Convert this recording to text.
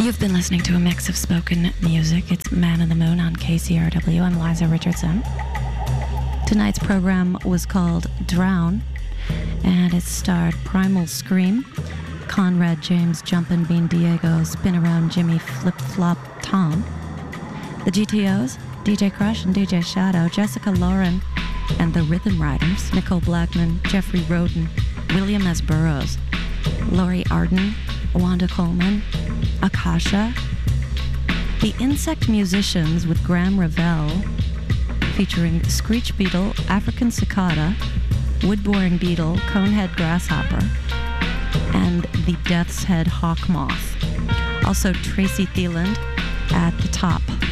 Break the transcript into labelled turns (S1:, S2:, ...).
S1: You've been listening to a mix of spoken music. It's Man in the Moon on KCRW. I'm Liza Richardson. Tonight's program was called Drown, and it starred Primal Scream, Conrad James, Jumpin' Bean Diego, Spin Around Jimmy, Flip Flop Tom, the GTOs, DJ Crush and DJ Shadow, Jessica Lauren and the Rhythm Riders, Nicole Blackman, Jeffrey Roden, William S. Burroughs, Laurie Arden, Wanda Coleman, Akasha, the Insect Musicians with Graham Revell, featuring Screech Beetle, African Cicada, Wood-Boring Beetle, Conehead Grasshopper, and the Death's Head Hawk Moth. Also Tracy Thieland at the top.